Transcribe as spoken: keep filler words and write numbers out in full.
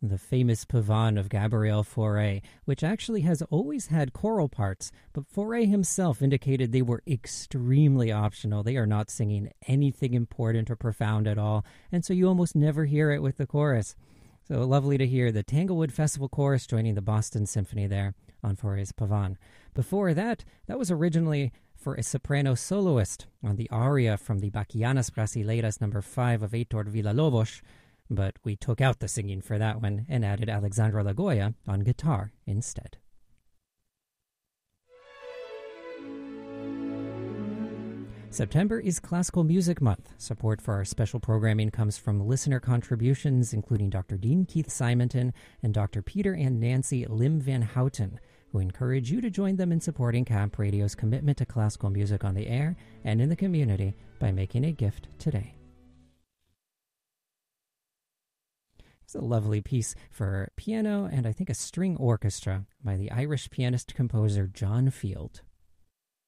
the famous Pavane of Gabriel Fauré, which actually has always had choral parts, but Fauré himself indicated they were extremely optional. They are not singing anything important or profound at all, and so you almost never hear it with the chorus. So lovely to hear the Tanglewood Festival Chorus joining the Boston Symphony there on Fauré's Pavane. Before that, that was originally for a soprano soloist on the aria from the Bachianas Brasileiras number five of Heitor Villa-Lobos, but we took out the singing for that one and added Alexandra Lagoya on guitar instead. September is Classical Music Month. Support for our special programming comes from listener contributions, including Doctor Dean Keith Simonton and Doctor Peter and Nancy Lim Van Houten, who encourage you to join them in supporting Camp Radio's commitment to classical music on the air and in the community by making a gift today. It's a lovely piece for piano and I think a string orchestra by the Irish pianist-composer John Field.